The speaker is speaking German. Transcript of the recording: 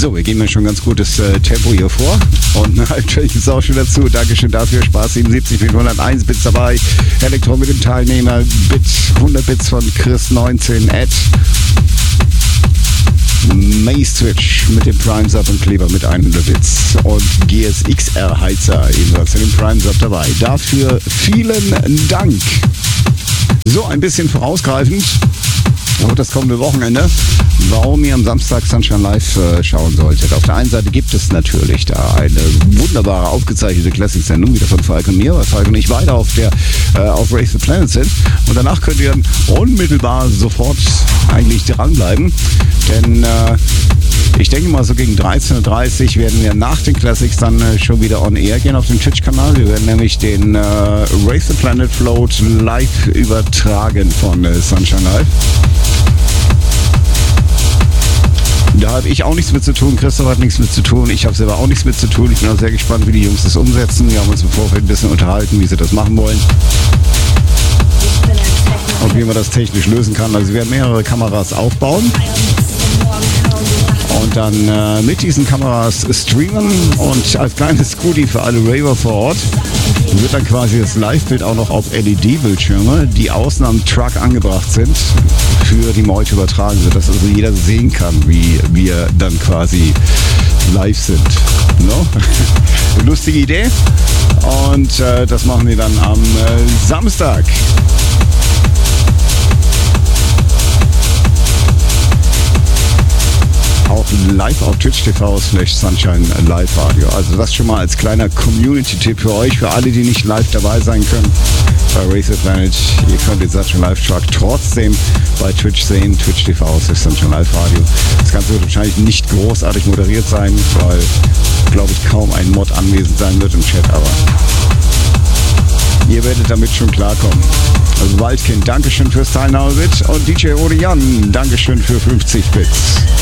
So, wir geben ja schon ganz gutes Tempo hier vor. Und natürlich ist auch schon dazu. Dankeschön dafür. Spaß 77 mit 101 Bits dabei. Elektron mit dem Teilnehmer. 100 Bits von Chris 19 Ed. Maze Twitch mit dem Prime Sub und Kleber mit 100 Bits. Und GSXR Heizer ebenfalls mit dem Prime Sub dabei. Dafür vielen Dank. So, ein bisschen vorausgreifend. Und das kommende Wochenende, warum ihr am Samstag Sunshine Live schauen solltet. Auf der einen Seite gibt es natürlich da eine wunderbare aufgezeichnete Classic-Sendung, wieder von Falk und mir, weil Falk und ich beide auf Race the Planet sind. Und danach könnt ihr dann unmittelbar sofort eigentlich dranbleiben. Denn ich denke mal, so gegen 13:30 Uhr werden wir nach den Classics dann schon wieder on air gehen auf dem Twitch-Kanal. Wir werden nämlich den Race the Planet Float live übertragen von Sunshine Live. Da habe ich auch nichts mit zu tun, Christoph hat nichts mit zu tun, ich habe selber auch nichts mit zu tun. Ich bin auch sehr gespannt, wie die Jungs das umsetzen. Wir haben uns im Vorfeld ein bisschen unterhalten, wie sie das machen wollen. Und wie man das technisch lösen kann. Also wir werden mehrere Kameras aufbauen. Und dann mit diesen Kameras streamen und als kleines Goodie für alle Raver vor Ort wird dann quasi das Live-Bild auch noch auf LED-Bildschirme, die außen am Truck angebracht sind, für die Meute übertragen, sodass also jeder sehen kann, wie wir dann quasi live sind. No? Lustige Idee. Und das machen wir dann am Samstag. Auch live auf Twitch TV /Sunshine Live Radio. Also das schon mal als kleiner Community-Tipp für euch, für alle, die nicht live dabei sein können bei Race the Planet. Ihr könnt den Sunshine Live Truck trotzdem bei Twitch sehen, Twitch TV /Sunshine Live Radio. Das Ganze wird wahrscheinlich nicht großartig moderiert sein, weil, glaube ich, kaum ein Mod anwesend sein wird im Chat, aber ihr werdet damit schon klarkommen. Also Waldkind, Dankeschön fürs Teilnahme mit und DJ Ode Jan, Dankeschön für 50 Bits.